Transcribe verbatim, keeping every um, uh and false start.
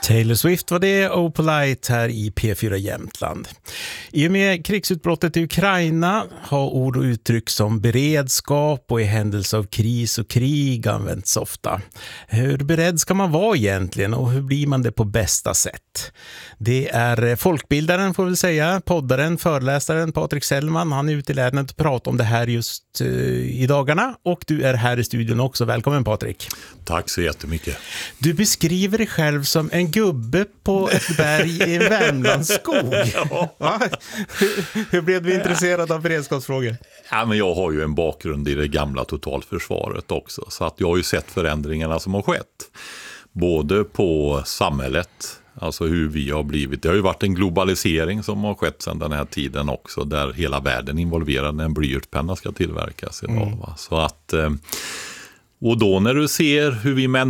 Taylor Swift var det, Oh Polite här i P fyra Jämtland. I och med krigsutbrottet i Ukraina har ord och uttryck som beredskap och i händelse av kris och krig använts ofta. Hur beredd ska man vara egentligen och hur blir man det på bästa sätt? Det är folkbildaren får vi säga, poddaren, föreläsaren Patrik Sellman. Han är ute i länet och pratar om det här just uh, i dagarna och du är här i studion också. Välkommen Patrik. Tack så jättemycket. Du beskriver dig själv som en gubbe på ett berg i Värmlandsskog. Ja. hur, hur blev du intresserad av beredskapsfrågor? Ja, men jag har ju en bakgrund i det gamla totalförsvaret också. Så att jag har ju sett förändringarna som har skett. Både på samhället, alltså hur vi har blivit. Det har ju varit en globalisering som har skett sedan den här tiden också. Där hela världen är involverad när en blyertspenna ska tillverkas idag. Mm. Va? Så att... Och då när du ser hur vi människor